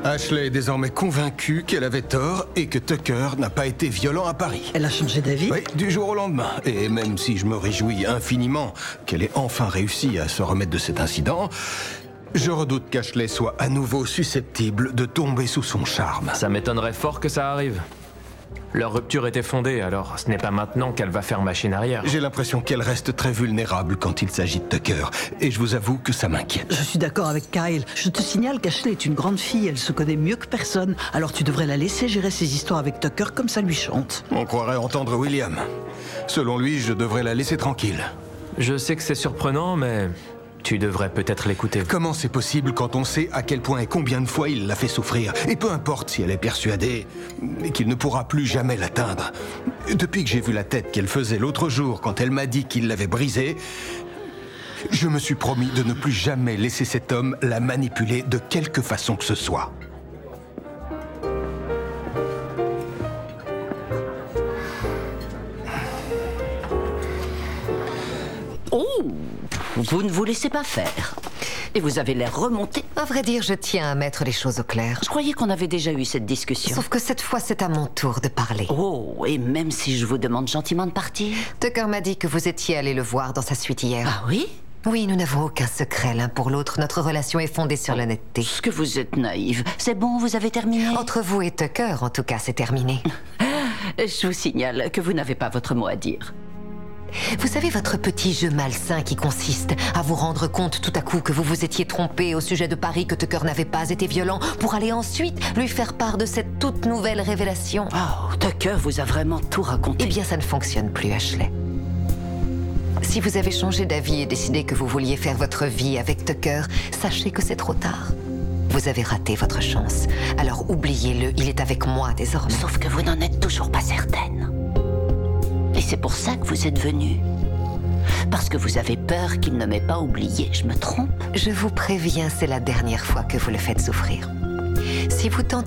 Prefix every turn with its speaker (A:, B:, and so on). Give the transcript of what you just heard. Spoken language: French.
A: Ashley est désormais convaincue qu'elle avait tort et que Tucker n'a pas été violent à Paris.
B: Elle a changé d'avis?
A: Oui, du jour au lendemain. Et même si je me réjouis infiniment qu'elle ait enfin réussi à se remettre de cet incident, je redoute qu'Ashley soit à nouveau susceptible de tomber sous son charme.
C: Ça m'étonnerait fort que ça arrive. Leur rupture était fondée, alors ce n'est pas maintenant qu'elle va faire machine arrière.
A: J'ai l'impression qu'elle reste très vulnérable quand il s'agit de Tucker. Et je vous avoue que ça m'inquiète.
B: Je suis d'accord avec Kyle. Je te signale qu'Ashley est une grande fille, elle se connaît mieux que personne. Alors tu devrais la laisser gérer ses histoires avec Tucker comme ça lui chante.
A: On croirait entendre William. Selon lui, je devrais la laisser tranquille.
C: Je sais que c'est surprenant, mais tu devrais peut-être l'écouter.
A: Comment c'est possible quand on sait à quel point et combien de fois il l'a fait souffrir? Et peu importe si elle est persuadée qu'il ne pourra plus jamais l'atteindre. Depuis que j'ai vu la tête qu'elle faisait l'autre jour quand elle m'a dit qu'il l'avait brisée, je me suis promis de ne plus jamais laisser cet homme la manipuler de quelque façon que ce soit.
D: Oh, vous ne vous laissez pas faire. Et vous avez l'air remonté.
E: À vrai dire, je tiens à mettre les choses au clair.
D: Je croyais qu'on avait déjà eu cette discussion.
E: Sauf que cette fois, c'est à mon tour de parler.
D: Oh, et même si je vous demande gentiment de partir?
E: Tucker m'a dit que vous étiez allé le voir dans sa suite hier.
D: Ah oui?
E: Oui, nous n'avons aucun secret l'un pour l'autre. Notre relation est fondée sur l'honnêteté.
D: Ce que vous êtes naïve. C'est bon, vous avez terminé?
E: Entre vous et Tucker, en tout cas, c'est terminé.
D: Je vous signale que vous n'avez pas votre mot à dire.
E: Vous savez, votre petit jeu malsain qui consiste à vous rendre compte tout à coup que vous vous étiez trompé au sujet de Paris, que Tucker n'avait pas été violent, pour aller ensuite lui faire part de cette toute nouvelle révélation.
D: Oh, Tucker vous a vraiment tout raconté.
E: Eh bien, ça ne fonctionne plus, Ashley. Si vous avez changé d'avis et décidé que vous vouliez faire votre vie avec Tucker, sachez que c'est trop tard. Vous avez raté votre chance. Alors oubliez-le, il est avec moi désormais.
D: Sauf que vous n'en êtes toujours pas certaine. Et c'est pour ça que vous êtes venue. Parce que vous avez peur qu'il ne m'ait pas oublié, je me trompe?
E: Je vous préviens, c'est la dernière fois que vous le faites souffrir. Si vous tentez